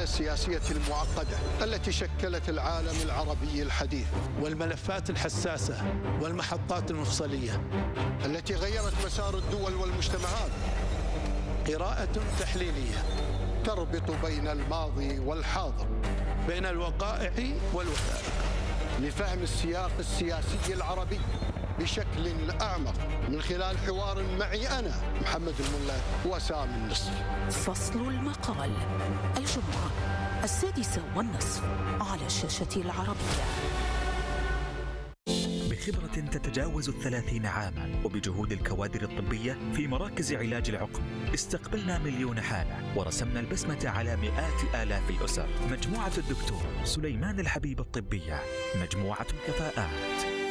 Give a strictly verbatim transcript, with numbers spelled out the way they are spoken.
القضايا السياسية المعقدة التي شكلت العالم العربي الحديث، والملفات الحساسة والمحطات المفصلية التي غيرت مسار الدول والمجتمعات. قراءة تحليلية تربط بين الماضي والحاضر، بين الوقائع والوثائق، لفهم السياق السياسي العربي بشكل أعمق من خلال حوار معي أنا محمد الملا وسام النصر. فصل المقال الجمعة السادسة والنصف على الشاشة العربية. بخبرة تتجاوز الثلاثين عاما وبجهود الكوادر الطبية في مراكز علاج العقم، استقبلنا مليون حالة ورسمنا البسمة على مئات آلاف الأسر. مجموعة الدكتور سليمان الحبيب الطبية، مجموعة كفاءات.